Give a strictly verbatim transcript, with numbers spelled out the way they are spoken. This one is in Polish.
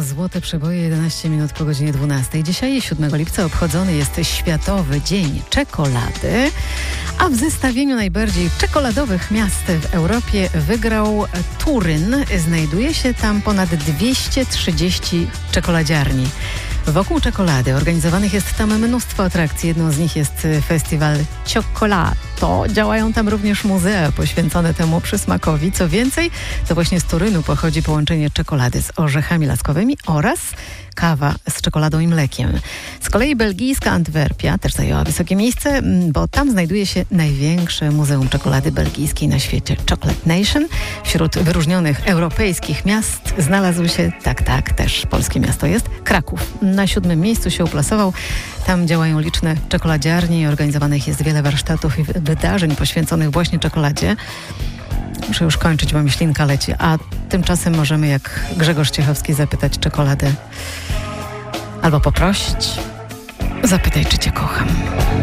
Złote Przeboje, jedenaście minut po godzinie dwunastej. Dzisiaj, siódmego lipca, obchodzony jest Światowy Dzień Czekolady, a w zestawieniu najbardziej czekoladowych miast w Europie wygrał Turyn. Znajduje się tam ponad dwieście trzydzieści czekoladziarni. Wokół czekolady organizowanych jest tam mnóstwo atrakcji. Jedną z nich jest festiwal Cioccolato. Działają tam również muzea poświęcone temu przysmakowi. Co więcej, to właśnie z Turynu pochodzi połączenie czekolady z orzechami laskowymi oraz kawa z czekoladą i mlekiem. Z kolei belgijska Antwerpia też zajęła wysokie miejsce, bo tam znajduje się największe muzeum czekolady belgijskiej na świecie, Chocolate Nation. Wśród wyróżnionych europejskich miast znalazł się, tak, tak, też polskie miasto jest, Kraków. Na siódmym miejscu się uplasował. Tam działają liczne czekoladziarnie i organizowanych jest wiele warsztatów i wydarzeń poświęconych właśnie czekoladzie. Muszę już kończyć, bo mi ślinka leci. A tymczasem możemy, jak Grzegorz Ciechowski, zapytać czekoladę albo poprosić: zapytaj, czy cię kocham.